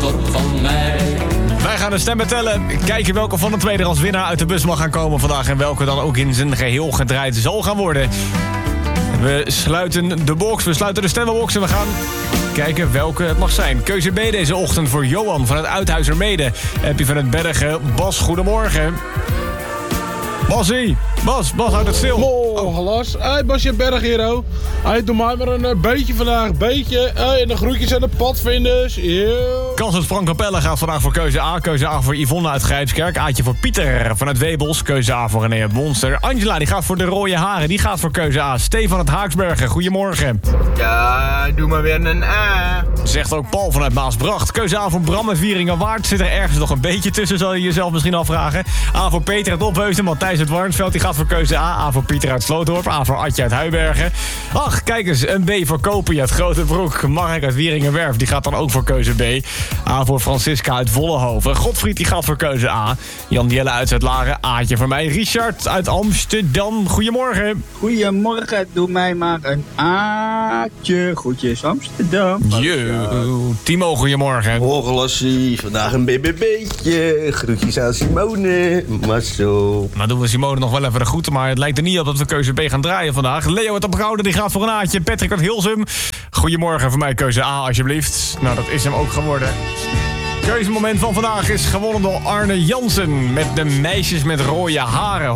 dorp van mij. Wij gaan de stemmen tellen. Kijken welke van de twee er als winnaar uit de bus mag gaan komen vandaag. En welke dan ook in zijn geheel gedraaid zal gaan worden. We sluiten de box, we sluiten de stemmenbox en we gaan kijken welke het mag zijn. Keuze B deze ochtend voor Johan van het Uithuizermede. Appie van het Bergen. Bas, goedemorgen. Basie, Bas, houd het stil. Oh, Las. Hey, Basje Berghero. Hey, doe mij maar een beetje vandaag. Beetje. Hey, en de groetjes aan de padvinders. Yo. Kans Frank Capelle gaat vandaag voor keuze A. Keuze A voor Yvonne uit Grijpskerk. Aatje voor Pieter vanuit Webels. Keuze A voor René Monster. Angela die gaat voor de rode haren. Die gaat voor keuze A. Stefan uit Haaksbergen. Goedemorgen. Ja, doe maar weer een A. Zegt ook Paul vanuit Maasbracht. Keuze A voor Bram en Vieringenwaard. Zit er ergens nog een beetje tussen, zal je jezelf misschien afvragen. A voor Peter uit Opheusden. Matthijs uit Warnsveld. Die gaat voor keuze A. A voor Pieter uit Slootdorp. A voor Atje uit Huibergen. Ach, kijk eens. Een B voor Kopie uit Grotebroek. Mark uit Wieringenwerf. Die gaat dan ook voor keuze B. A voor Francisca uit Vollenhoven. Godfried die gaat voor keuze A. Jan Jelle uit Zuidlaren. Aatje voor mij. Richard uit Amsterdam. Goedemorgen. Goedemorgen, doe mij maar een Aatje. Groetjes Amsterdam. Yo. Timo, goedemorgen. Morgen Lassie, vandaag een BBB'tje. Groetjes aan Simone, Marcel. Nou doen we Simone nog wel even de groeten, maar het lijkt er niet op dat we keuze B gaan draaien vandaag. Leo uit Opgouden, die gaat voor een Aatje. Patrick uit Hilsum. Goedemorgen, voor mij keuze A alsjeblieft. Nou, dat is hem ook geworden. Keuzemoment van vandaag is gewonnen door Arne Jansen met de meisjes met rode haren.